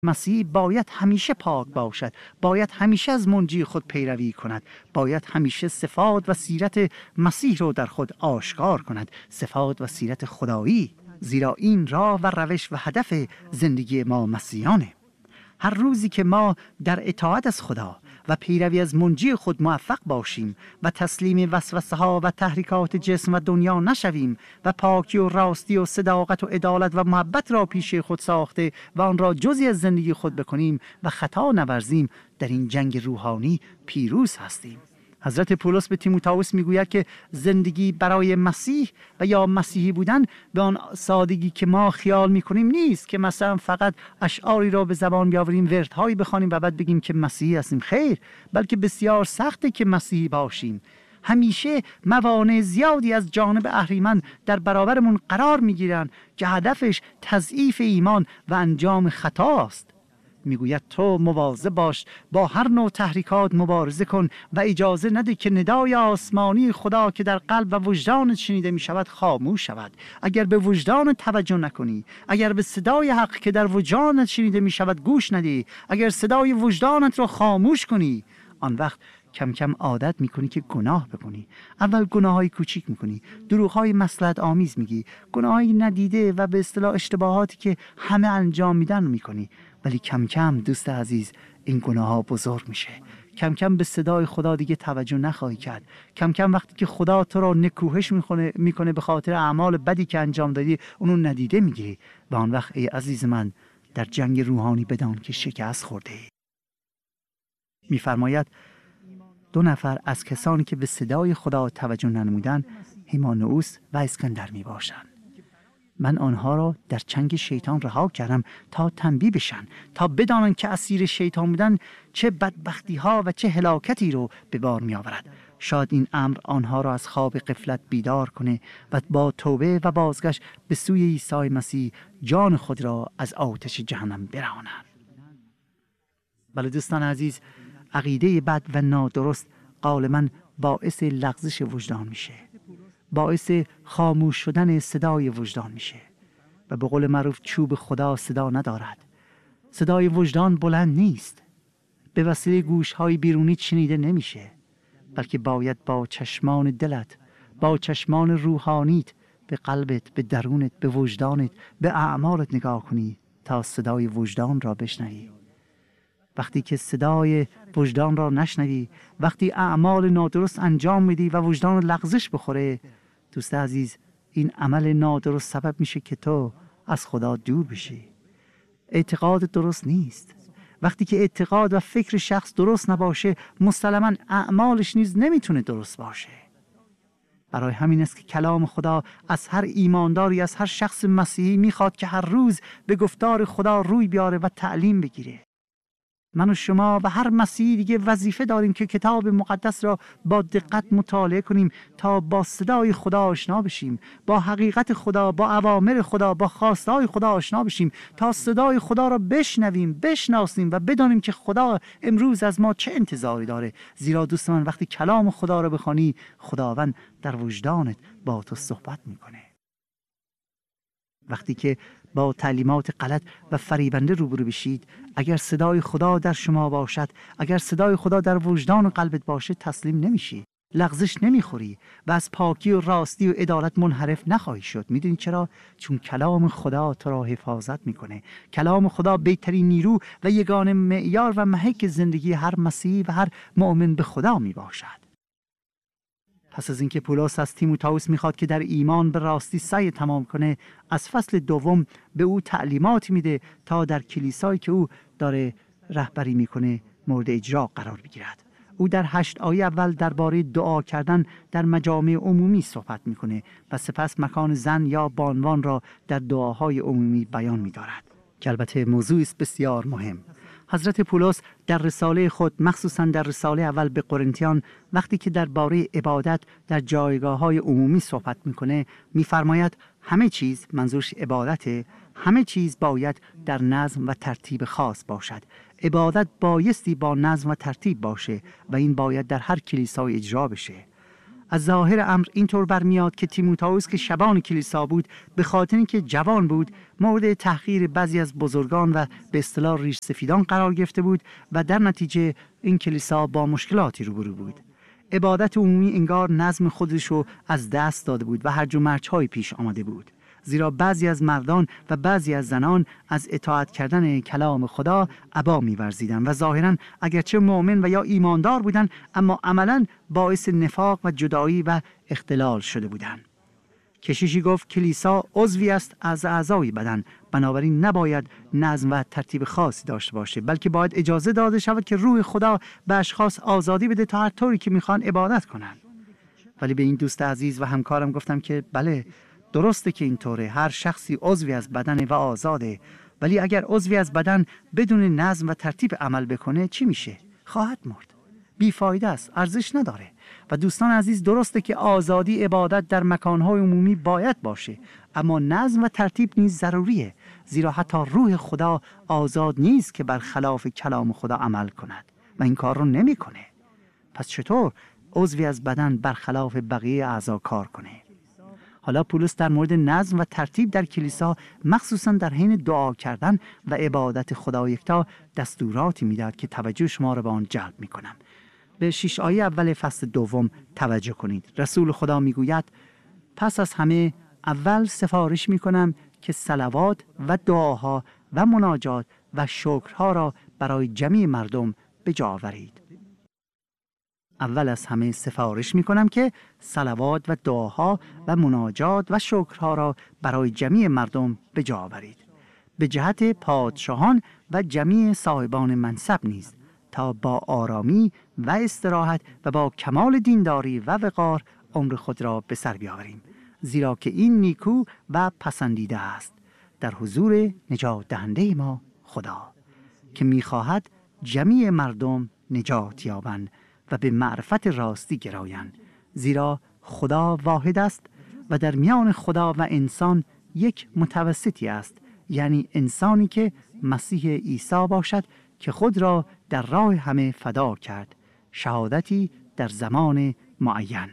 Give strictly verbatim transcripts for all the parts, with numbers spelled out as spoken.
مسیح باید همیشه پاک باشد، باید همیشه از منجی خود پیروی کند، باید همیشه صفات و سیرت مسیح رو در خود آشکار کند، صفات و سیرت خدایی، زیرا این راه و روش و هدف زندگی ما مسیحیانه. هر روزی که ما در اطاعت از خدا و پیروی از منجی خود موفق باشیم و تسلیم وسوسه ها و تحریکات جسم و دنیا نشویم و پاکی و راستی و صداقت و عدالت و محبت را پیش خود ساخته و آن را جزئی از زندگی خود بکنیم و خطا نورزیم، در این جنگ روحانی پیروز هستیم. حضرت پولس به تیموتائوس میگوید که زندگی برای مسیح و یا مسیحی بودن به آن سادگی که ما خیال میکنیم نیست، که مثلا فقط اشعاری را به زبان بیاوریم، وردهایی بخوانیم و بعد بگیم که مسیحی هستیم. خیر، بلکه بسیار سخته که مسیحی باشیم. همیشه موانع زیادی از جانب اهریمن در برابرمون قرار میگیرن که هدفش تضعیف ایمان و انجام خطاست. میگوید تو مواظب باش، با هر نوع تحریکات مبارزه کن و اجازه نده که ندای آسمانی خدا که در قلب و وجدان شنیده می شود خاموش شود. اگر به وجدان توجه نکنی، اگر به صدای حق که در وجدانت شنیده می شود گوش ندی، اگر صدای وجدانت را خاموش کنی، آن وقت کم کم عادت میکنی که گناه بکنی. اول گناههای کوچیک میکنی، دروغهای مصلحت آمیز میگی، گناههای ندیده و به اصطلاح اشتباهاتی که همه انجام میدن میکنی، ولی کم کم دوست عزیز این گناه ها بزرگ میشه. کم کم به صدای خدا دیگه توجه نخواهی کرد. کم کم وقتی که خدا تو را نکوهش میکنه میکنه به خاطر اعمال بدی که انجام دادی، اونو ندیده میگیری و آن وقت ای عزیز من در جنگ روحانی بدان که شکست خورده ای. میفرماید دو نفر از کسانی که به صدای خدا توجه ننمودند هیمانوس و اسکندر می باشند. من آنها را در چنگ شیطان رها کردم تا تنبیه بشن، تا بدانند که اسیر شیطان بودن چه بدبختی ها و چه هلاکتی رو به بار می آورد. شاید این امر آنها را از خواب غفلت بیدار کنه و با توبه و بازگشت به سوی عیسی مسیح جان خود را از آتش جهنم برهانند. بله دوستان عزیز، عقیده بد و نادرست غالباً باعث لغزش وجدان میشه، باعث خاموش شدن صدای وجدان میشه و به قول معروف چوب خدا صدا ندارد. صدای وجدان بلند نیست، به وسیله گوش‌های بیرونی شنیده نمیشه، بلکه باید با چشمان دلت، با چشمان روحانیت به قلبت، به درونت، به وجدانت، به اعمالت نگاه کنی تا صدای وجدان را بشنوی. وقتی که صدای وجدان را نشنوی، وقتی اعمال نادرست انجام میدی و وجدان لغزش بخوره، دوست عزیز این عمل نادرست سبب میشه که تو از خدا دور بشی. اعتقاد درست نیست. وقتی که اعتقاد و فکر شخص درست نباشه، مسلماً اعمالش نیز نمیتونه درست باشه. برای همین است که کلام خدا از هر ایمانداری، از هر شخص مسیحی میخواد که هر روز به گفتار خدا روی بیاره و تعلیم بگیره. من و شما و هر مسیحی دیگه وظیفه داریم که کتاب مقدس را با دقت مطالعه کنیم تا با صدای خدا آشنا بشیم، با حقیقت خدا، با اوامر خدا، با خواستهای خدا آشنا بشیم، تا صدای خدا را بشنویم، بشناسیم و بدانیم که خدا امروز از ما چه انتظاری داره. زیرا دوست من وقتی کلام خدا را بخوانی، خداوند در وجدانت با تو صحبت میکنه. وقتی که با تعلیمات غلط و فریبنده روبرو بشید، اگر صدای خدا در شما باشد، اگر صدای خدا در وجدان و قلبت باشه، تسلیم نمیشی، لغزش نمیخوری و از پاکی و راستی و عدالت منحرف نخواهی شد. میدونی چرا؟ چون کلام خدا تو را حفاظت میکنه. کلام خدا بهترین نیرو و یگانه معیار و محک زندگی هر مسیحی و هر مؤمن به خدا میباشد. پس از اینکه پولس از تیموتائوس میخواد که در ایمان به راستی سعی تمام کنه، از فصل دوم به او تعلیمات میده تا در کلیسایی که او داره رهبری میکنه مورد اجرا قرار بگیرد. او در هشت آیه اول درباره دعا کردن در مجامع عمومی صحبت میکنه و سپس مکان زن یا بانوان را در دعاهای عمومی بیان میدارد که البته موضوعی است بسیار مهم. حضرت پولس در رساله خود، مخصوصاً در رساله اول به قرنتیان، وقتی که درباره عبادت در جایگاه‌های عمومی صحبت میکنه، میفرماید همه چیز، منظورش عبادته، همه چیز باید در نظم و ترتیب خاص باشد. عبادت بایستی با نظم و ترتیب باشه و این باید در هر کلیسای اجرا بشه. از ظاهر امر اینطور برمیاد که تیموتائوس که شبان کلیسا بود، به خاطر اینکه جوان بود مورد تحقیر بعضی از بزرگان و به اصطلاح ریش سفیدان قرار گرفته بود و در نتیجه این کلیسا با مشکلاتی روبرو بود. عبادت عمومی انگار نظم خودشو از دست داده بود و هرج و مرج‌های پیش آمده بود، زیرا بعضی از مردان و بعضی از زنان از اطاعت کردن کلام خدا ابا می‌ورزیدند و ظاهراً اگرچه مؤمن و یا ایماندار بودند، اما عملاً باعث نفاق و جدایی و اختلال شده بودند. کشیشی گفت کلیسا عضوی است از اعضای بدن، بنابراین نباید نظم و ترتیب خاصی داشته باشه، بلکه باید اجازه داده شود که روح خدا به اشخاص آزادی بده تا هر طوری که میخوان عبادت کنن. ولی به این دوست عزیز و همکارم گفتم که بله، درسته که اینطوره، هر شخصی عضوی از بدن و آزاده، ولی اگر عضوی از بدن بدون نظم و ترتیب عمل بکنه چی میشه؟ خواهد مرد. بیفایده است، ارزش نداره. و دوستان عزیز، درسته که آزادی عبادت در مکانهای عمومی باید باشه، اما نظم و ترتیب نیز ضروریه، زیرا حتی روح خدا آزاد نیست که برخلاف کلام خدا عمل کند و این کار رو نمیکنه. پس چطور عضوی از بدن برخلاف بقیه اعضا کار کنه؟ حالا پولس در مورد نظم و ترتیب در کلیسا، مخصوصا در حین دعا کردن و عبادت خدا یکتا، دستوراتی میداد که توجه شما را به آن جلب میکنم. به شش آیه اول فصل دوم توجه کنید. رسول خدا میگوید: پس از همه اول سفارش میکنم که صلوات و دعاها و مناجات و شکرها را برای جمعی مردم به جا آورید. اول از همه سفارش میکنم که صلوات و دعاها و مناجات و شکرها را برای جمعی مردم به جا آورید، به جهت پادشاهان و جمعی صاحبان منصب نیز، تا با آرامی و استراحت و با کمال دینداری و وقار عمر خود را به سر بیاوریم، زیرا که این نیکو و پسندیده است در حضور نجات دهنده ما خدا، که میخواهد جمیع مردم نجات یابند و به معرفت راستی گرایند، زیرا خدا واحد است و در میان خدا و انسان یک متوسطی است، یعنی انسانی که مسیح عیسی باشد که خود را در راه همه فدا کرد، شهادتی در زمان معین.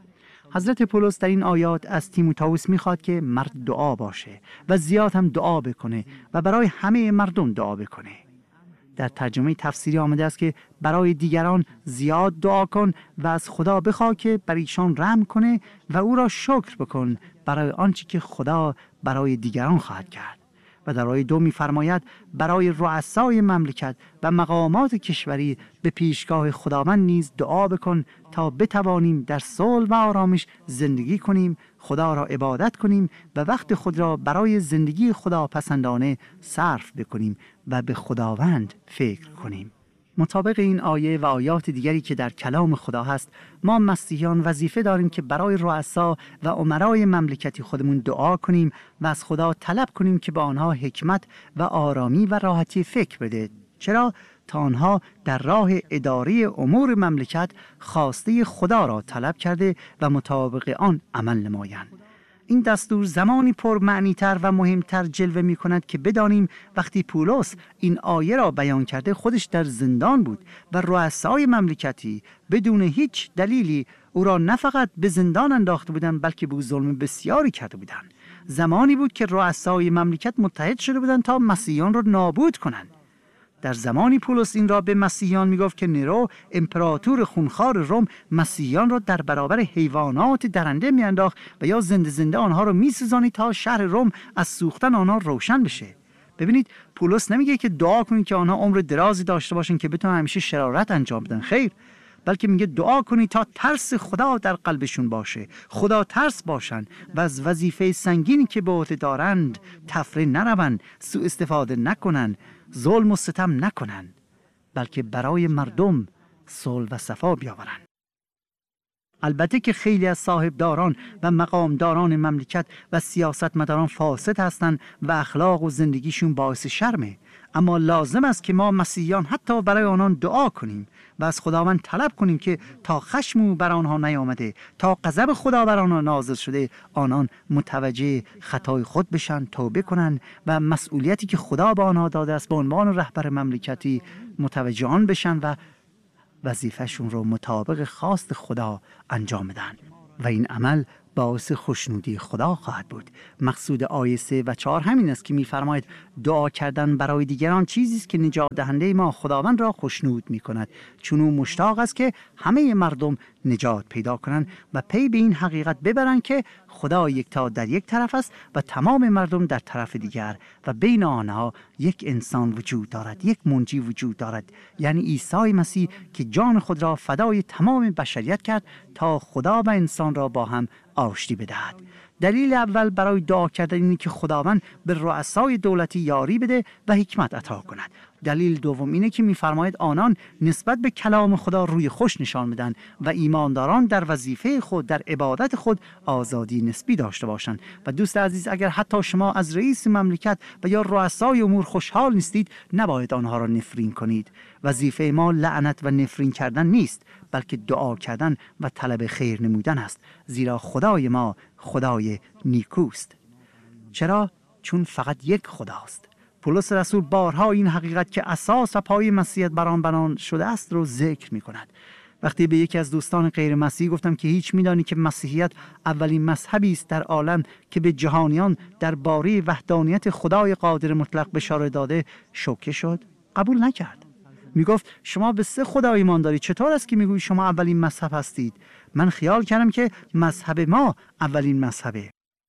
حضرت پولس در این آیات از تیموتائوس میخواد که مرد دعا باشه و زیاد هم دعا بکنه و برای همه مردم دعا بکنه. در ترجمه تفسیری آمده است که برای دیگران زیاد دعا کن و از خدا بخواه که بر ایشان رحم کنه و او را شکر بکن برای آنچه که خدا برای دیگران خواهد کرد. و در آیه دو می‌فرماید برای رؤسای مملکت و مقامات کشوری به پیشگاه خداوند نیز دعا بکن تا بتوانیم در صلح و آرامش زندگی کنیم، خدا را عبادت کنیم و وقت خود را برای زندگی خدا پسندانه صرف بکنیم و به خداوند فکر کنیم. مطابق این آیه و آیات دیگری که در کلام خدا هست، ما مسیحیان وظیفه داریم که برای رؤسا و امرای مملکتی خودمون دعا کنیم و از خدا طلب کنیم که به آنها حکمت و آرامی و راحتی فکر بده. چرا؟ تا آنها در راه اداره امور مملکت خواسته خدا را طلب کرده و مطابق آن عمل نمایند. این دستور زمانی پرمعنی‌تر و مهمتر جلوه می کند که بدانیم وقتی پولس این آیه را بیان کرده خودش در زندان بود و رؤسای مملکتی بدون هیچ دلیلی او را نه فقط به زندان انداخته بودند بلکه به او ظلم بسیاری کرده بودند. زمانی بود که رؤسای مملکت متحد شده بودند تا مسیحیان را نابود کنند. در زمانی پولس این را به مسیحیان میگفت که نیرو امپراتور خونخوار روم مسیحیان را در برابر حیوانات درنده میانداخت و یا زنده زنده آنها را میسوزانید تا شهر روم از سوختن آنها روشن بشه. ببینید پولس نمیگه که دعا کنید که آنها عمر درازی داشته باشن که بتونن همیشه شرارت انجام بدن، خیر، بلکه میگه دعا کنید تا ترس خدا در قلبشون باشه، خدا ترس باشن و از وظیفه سنگینی که به عهده دارند تفره نروند، سوء استفاده نکنن، ظلم و ستم نکنند، بلکه برای مردم صلح و صفا بیاورند. البته که خیلی از صاحبداران و مقامداران مملکت و سیاستمداران فاسد هستند و اخلاق و زندگیشون باعث شرمه، اما لازم است که ما مسیحیان حتی برای آنان دعا کنیم و از خداوند طلب کنیم که تا خشم او بر آنها نیامده، تا غضب خدا بر آنها نازل شده، آنان متوجه خطای خود بشن، توبه کنند و مسئولیتی که خدا به آنها داده است به عنوان رهبر مملکتی متوجه آن بشن و وظیفه‌شون رو مطابق خواست خدا انجام بدن. و این عمل باعث خوشنودی خدا خواهد بود. مقصود آیه سه و چهار همین است که می‌فرماید دعا کردن برای دیگران چیزی است که نجات دهنده ما خداوند را خوشنود می‌کند، چون او مشتاق است که همه مردم نجات پیدا کنند و پی به این حقیقت ببرند که خدا یکتا در یک طرف است و تمام مردم در طرف دیگر و بین آنها یک انسان وجود دارد، یک منجی وجود دارد، یعنی عیسی مسیح که جان خود را فدای تمام بشریت کرد تا خدا و انسان را با هم آشتی بدهد. دلیل اول برای دعا کردن اینه که خداوند به رؤسای دولتی یاری بده و حکمت عطا کند. دلیل دوم اینه که می‌فرماید آنان نسبت به کلام خدا روی خوش نشان بدن و ایمانداران در وظیفه خود در عبادت خود آزادی نسبی داشته باشند. و دوست عزیز، اگر حتی شما از رئیس مملکت و یا رؤسای امور خوشحال نیستید، نباید آنها را نفرین کنید. وظیفه ما لعنت و نفرین کردن نیست، بلکه دعا کردن و طلب خیر نمودن است، زیرا خدای ما خدای نیکوست. چرا؟ چون فقط یک خداست. پولس رسول بارها این حقیقت که اساس و پای مسیحیت بر آن بنا شده است رو ذکر می کند. وقتی به یکی از دوستان غیر مسیحی گفتم که هیچ میدانی که مسیحیت اولین مذهبی است در عالم که به جهانیان درباره وحدانیت خدای قادر مطلق بشارت داده، شوکه شد، قبول نکرد. میگفت شما به سه خدا ایمان دارید، چطور است که میگویی شما اولین مذهب هستید؟ من خیال کردم که مذهب ما اولین مذهبه.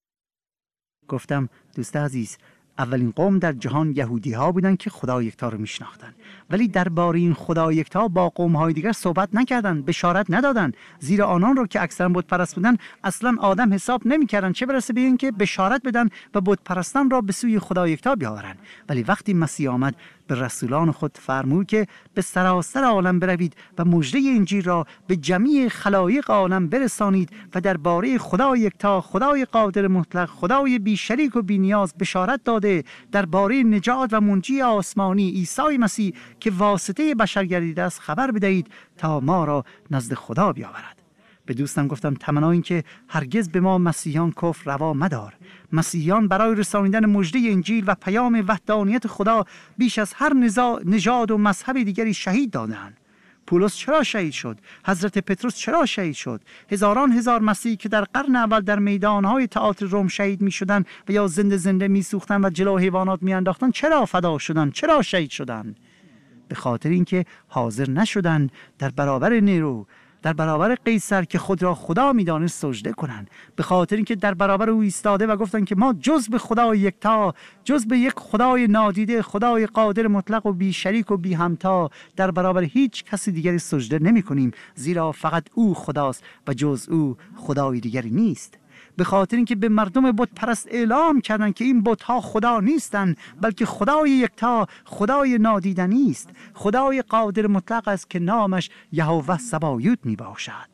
گفتم دوست عزیز، اولین قوم در جهان یهودی ها بودن که خدا یکتا رو میشناختن، ولی درباره این خدا یکتا با قوم های دیگر صحبت نکردن، بشارت ندادن، زیرا آنان رو که اکثرا بت پرست بودن اصلا آدم حساب نمیکردن، چه برسه به این که بشارت بدن و بت پرستان را به سوی خدا یکتا بیاورن. ولی وقتی مسیح آمد به رسولان خود فرمود که به سراسر عالم بروید و مژده انجیل را به جمیع خلایق عالم برسانید و درباره خدا یکتا، خدای قادر مطلق، خدای بی شریک و بی نیاز بشارت داده، درباره نجات و منجی آسمانی عیسی مسیح که واسطه بشر گردیده است خبر بدهید تا ما را نزد خدا بیاورد. به دوستم گفتم تمنا این که هرگز به ما مسیحیان کفر روا مدار. مسیحیان برای رسانیدن مژده انجیل و پیام وحدانیت خدا بیش از هر نژاد و مذهب دیگری شهید دادند. پولس چرا شهید شد؟ حضرت پتروس چرا شهید شد؟ هزاران هزار مسیحی که در قرن اول در میدانهای تئاتر روم شهید می شدند و یا زنده زنده می سوختند و جلو حیوانات می انداختند، چرا فدا شدند؟ چرا شهید شدند؟ به خاطر اینکه حاضر نشدند در برابر نیرو، در برابر قیصر که خود را خدا می‌دانست سجده کنند. به خاطر اینکه در برابر او ایستاده و گفتند که ما جز به خدای یکتا، جز به یک خدای نادیده، خدای قادر مطلق و بی شریک و بی همتا، در برابر هیچ کسی دیگری سجده نمی‌کنیم، زیرا فقط او خداست و جز او خدای دیگری نیست. به خاطر اینکه به مردم بت پرست اعلام کردند که این بت‌ها خدا نیستند، بلکه خدای یکتا، خدای نادیدنی است، خدای قادر مطلق است که نامش یهوه سبایوت می باشد.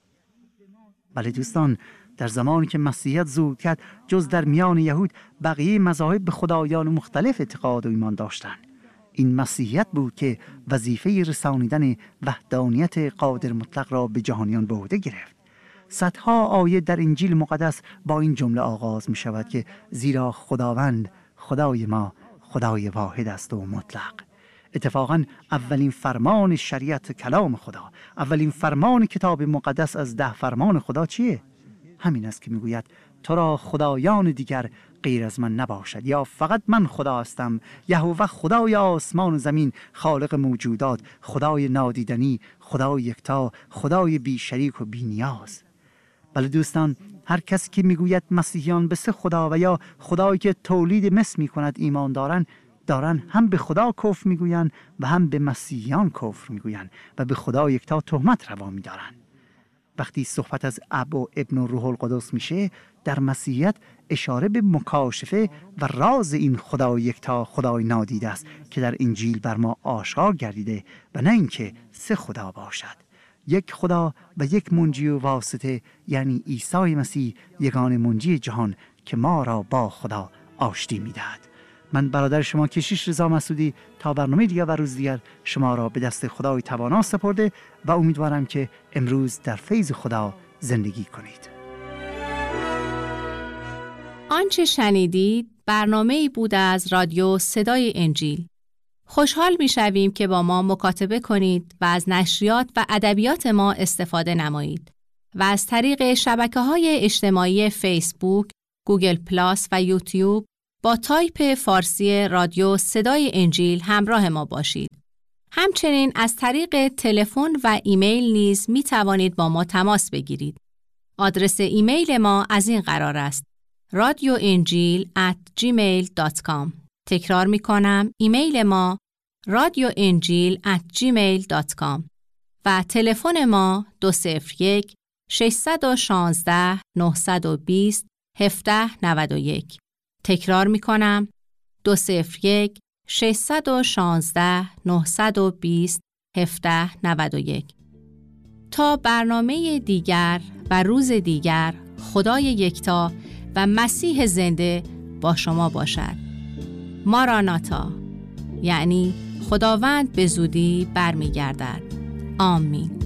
بله دوستان، در زمانی که مسیحیت ظهور کرد، جز در میان یهود بقیه مذاهب به خدایان مختلف اعتقاد و ایمان داشتند. این مسیحیت بود که وظیفه رسانیدن وحدانیت قادر مطلق را به جهانیان به عهده گرفت. صدها آیه در انجیل مقدس با این جمله آغاز می شود که زیرا خداوند خدای ما خدای واحد است و مطلق. اتفاقا اولین فرمان شریعت کلام خدا، اولین فرمان کتاب مقدس از ده فرمان خدا چیه؟ همین است که میگوید تو را خدایان دیگر غیر از من نباشد، یا فقط من خدا هستم، یهوه خدای آسمان و زمین، خالق موجودات، خدای نادیدنی، خدای یکتا، خدای بی شریک و بی نیاز. بله دوستان، هر کسی که میگوید مسیحیان به سه خدا و یا خدایی که تولید مثل میکند ایمان دارن، دارن هم به خدا کفر میگویند و هم به مسیحیان کفر میگویند و به خدا یکتا تهمت روا میدارند. وقتی صحبت از اب و ابن و روح القدس میشه، در مسیحیت اشاره به مکاشفه و راز این خدا یکتا، خدای نادیده است که در انجیل بر ما آشکار گردیده و نه اینکه سه خدا باشد. یک خدا و یک منجی و واسطه، یعنی عیسی مسیح، یگانه منجی جهان که ما را با خدا آشتی میدهد. من برادر شما کشیش رضا مسعودی تا برنامه دیگر و روز دیگر شما را به دست خدای توانا سپرده و امیدوارم که امروز در فیض خدا زندگی کنید. آنچه شنیدید برنامه‌ای بود از رادیو صدای انجیل. خوشحال می‌شویم که با ما مکاتبه کنید و از نشریات و ادبیات ما استفاده نمایید. و از طریق شبکه‌های اجتماعی فیسبوک، گوگل پلاس و یوتیوب با تایپ فارسی رادیو صدای انجیل همراه ما باشید. همچنین از طریق تلفن و ایمیل نیز می توانید با ما تماس بگیرید. آدرس ایمیل ما از این قرار است: رادیو انجیل ات جیمیل دات کام. تکرار می کنم، ایمیل ما رادیو انجیل ات جیمیل دات کام و تلفن ما دو صفر یک شش یک شش نه دو صفر هفت نه یک. تکرار می کنم، دو صفر یک شش یک شش نه دو صفر هفت نه یک. تا برنامه دیگر و روز دیگر، خدای یکتا و مسیح زنده با شما باشد. ماراناتا، یعنی خداوند به زودی برمیگردد. آمین.